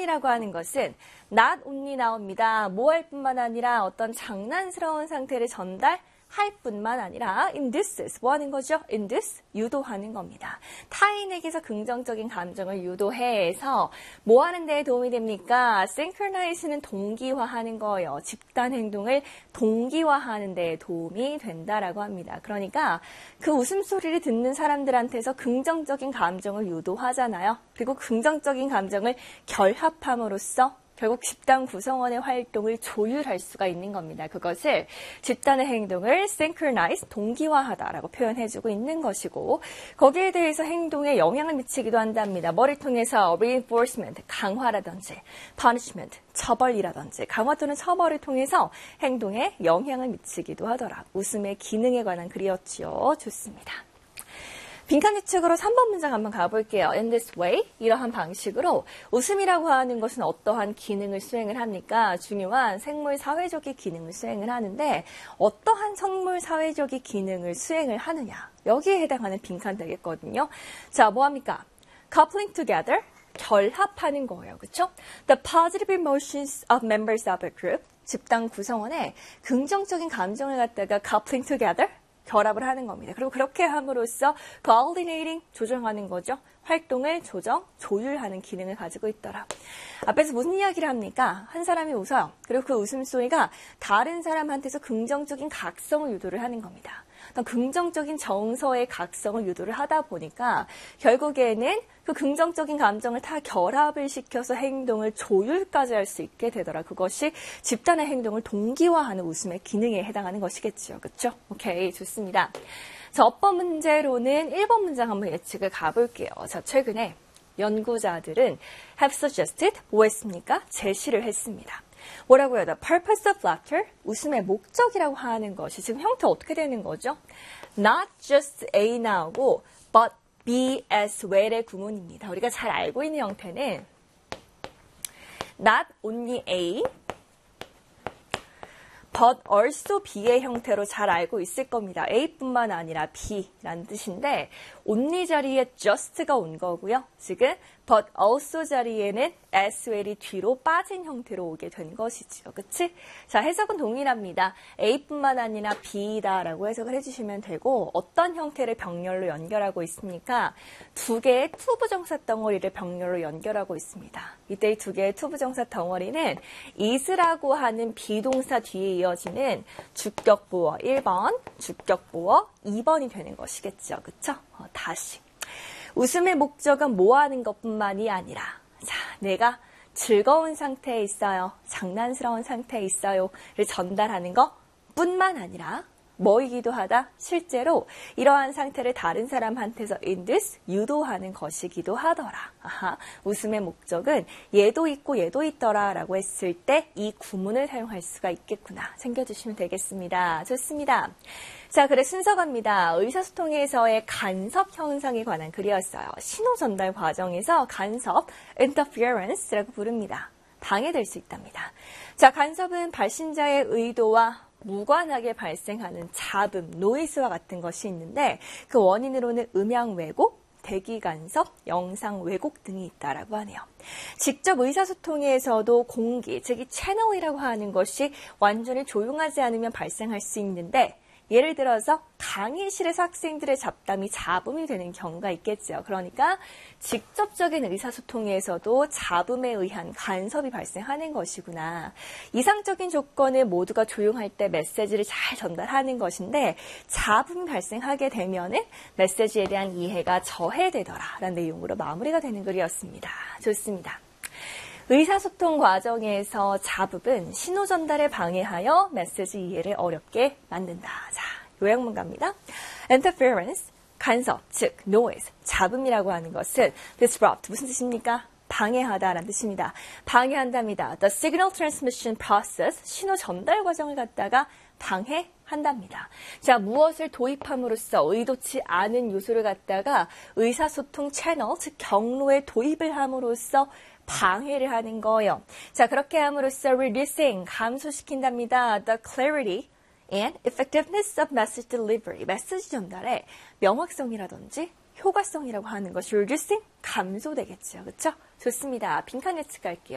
only라고 하는 것은 not only 나옵니다. 뭐 할 뿐만 아니라 어떤 장난스러운 상태를 전달할 뿐만 아니라 in this 뭐 하는 거죠? in this 유도하는 겁니다. 타인에게서 긍정적인 감정을 유도해서 뭐 하는 데 도움이 됩니까? synchronize는 동기화하는 거예요. 집단 행동을 동기화하는 데 도움이 된다라고 합니다. 그러니까 그 웃음소리를 듣는 사람들한테서 긍정적인 감정을 유도하잖아요. 그리고 긍정적인 감정을 결합함으로써 결국 집단 구성원의 활동을 조율할 수가 있는 겁니다. 그것을 집단의 행동을 synchronize, 동기화하다라고 표현해주고 있는 것이고 거기에 대해서 행동에 영향을 미치기도 한답니다. 뭐를 통해서 reinforcement, 강화라든지 punishment, 처벌이라든지 강화 또는 처벌을 통해서 행동에 영향을 미치기도 하더라. 웃음의 기능에 관한 글이었지요. 좋습니다. 빈칸 예측으로 3번 문장 한번 가볼게요. In this way, 이러한 방식으로 웃음이라고 하는 것은 어떠한 기능을 수행을 합니까? 중요한 생물 사회적인 기능을 수행을 하는데 어떠한 생물 사회적인 기능을 수행을 하느냐? 여기에 해당하는 빈칸 되겠거든요. 자, 뭐합니까? Coupling together, 결합하는 거예요. 그렇죠? The positive emotions of members of a group, 집단 구성원의 긍정적인 감정을 갖다가 coupling together, 결합을 하는 겁니다. 그리고 그렇게 함으로써 coordinating, 조정하는 거죠. 활동을 조율하는 기능을 가지고 있더라. 앞에서 무슨 이야기를 합니까? 한 사람이 웃어요. 그리고 그 웃음소리가 다른 사람한테서 긍정적인 각성을 유도를 하는 겁니다. 긍정적인 정서의 각성을 유도를 하다 보니까 결국에는 그 긍정적인 감정을 다 결합을 시켜서 행동을 조율까지 할 수 있게 되더라. 그것이 집단의 행동을 동기화하는 웃음의 기능에 해당하는 것이겠죠. 그렇죠? 오케이, 좋습니다. 자, 어법 문제로는 1번 문장 한번 예측을 가볼게요. 자, 최근에 연구자들은 have suggested, 뭐 했습니까? 제시를 했습니다. 뭐라고요? The purpose of laughter, 웃음의 목적이라고 하는 것이 지금 형태 어떻게 되는 거죠? Not just A 나오고 but B as well의 구문입니다. 우리가 잘 알고 있는 형태는 not only A but also B의 형태로 잘 알고 있을 겁니다. A뿐만 아니라 B라는 뜻인데 only 자리에 just가 온 거고요. 지금 but also 자리에는 as well이 뒤로 빠진 형태로 오게 된 것이죠. 그치? 자, 해석은 동일합니다. A뿐만 아니라 B다라고 해석을 해주시면 되고 어떤 형태를 병렬로 연결하고 있습니까? 두 개의 투부정사 덩어리를 병렬로 연결하고 있습니다. 이때 이 두 개의 투부정사 덩어리는 is라고 하는 비동사 뒤에 이어지는 주격보어 1번, 주격보어 2번이 되는 것이겠죠. 그쵸? 다시. 웃음의 목적은 뭐 하는 것뿐만이 아니라 자, 내가 즐거운 상태에 있어요. 장난스러운 상태에 있어요를 전달하는 것뿐만 아니라 뭐이기도 하다. 실제로 이러한 상태를 다른 사람한테서 induce, 유도하는 것이기도 하더라. 아하, 웃음의 목적은 얘도 있고 얘도 있더라 라고 했을 때 이 구문을 사용할 수가 있겠구나. 챙겨주시면 되겠습니다. 좋습니다. 자, 그래 순서 갑니다. 의사소통에서의 간섭 현상에 관한 글이었어요. 신호 전달 과정에서 간섭, interference라고 부릅니다. 방해될 수 있답니다. 자, 간섭은 발신자의 의도와 무관하게 발생하는 잡음, 노이즈와 같은 것이 있는데 그 원인으로는 음향 왜곡, 대기 간섭, 영상 왜곡 등이 있다라고 하네요. 직접 의사소통에서도 공기, 즉 이 채널이라고 하는 것이 완전히 조용하지 않으면 발생할 수 있는데 예를 들어서 강의실에서 학생들의 잡담이 잡음이 되는 경우가 있겠죠. 그러니까 직접적인 의사소통에서도 잡음에 의한 간섭이 발생하는 것이구나. 이상적인 조건은 모두가 조용할 때 메시지를 잘 전달하는 것인데 잡음이 발생하게 되면은 메시지에 대한 이해가 저해되더라 라는 내용으로 마무리가 되는 글이었습니다. 좋습니다. 의사소통 과정에서 잡음은 신호 전달에 방해하여 메시지 이해를 어렵게 만든다. 자, 요약문 갑니다. interference, 간섭, 즉 noise, 잡음이라고 하는 것은 disrupt, 무슨 뜻입니까? 방해하다라는 뜻입니다. 방해한답니다. The signal transmission process, 신호 전달 과정을 갖다가 방해한답니다. 자, 무엇을 도입함으로써 의도치 않은 요소를 갖다가 의사소통 채널, 즉 경로에 도입을 함으로써 방해를 하는 거예요. 자, 그렇게 함으로써 reducing, 감소시킨답니다. The clarity and effectiveness of message delivery, 메시지 전달의 명확성이라든지 효과성이라고 하는 것이 reducing, 감소되겠죠. 그렇죠? 좋습니다. 빈칸 예측 갈게요.